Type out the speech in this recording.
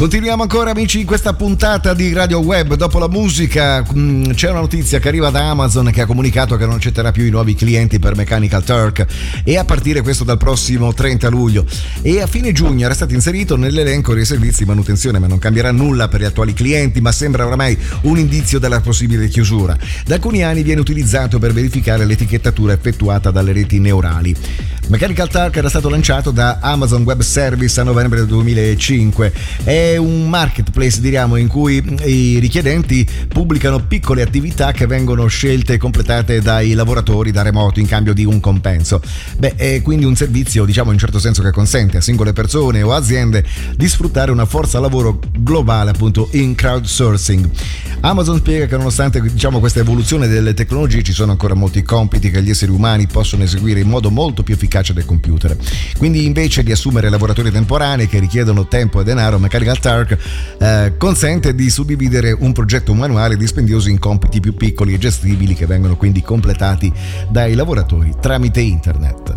Continuiamo ancora, amici, in questa puntata di Radio Web. Dopo la musica c'è una notizia che arriva da Amazon, che ha comunicato che non accetterà più i nuovi clienti per Mechanical Turk, e a partire questo dal prossimo 30 luglio. E a fine giugno era stato inserito nell'elenco dei servizi di manutenzione, ma non cambierà nulla per gli attuali clienti, ma sembra oramai un indizio della possibile chiusura. Da alcuni anni viene utilizzato per verificare l'etichettatura effettuata dalle reti neurali. Mechanical Turk era stato lanciato da Amazon Web Service a novembre del 2005. È un marketplace, diciamo, in cui i richiedenti pubblicano piccole attività che vengono scelte e completate dai lavoratori da remoto in cambio di un compenso. È quindi un servizio, diciamo, in un certo senso, che consente a singole persone o aziende di sfruttare una forza lavoro globale, appunto in crowdsourcing. Amazon spiega che nonostante, diciamo, questa evoluzione delle tecnologie, ci sono ancora molti compiti che gli esseri umani possono eseguire in modo molto più efficace del computer. Quindi, invece di assumere lavoratori temporanei che richiedono tempo e denaro, Mechanical Turk consente di suddividere un progetto manuale dispendioso in compiti più piccoli e gestibili, che vengono quindi completati dai lavoratori tramite internet.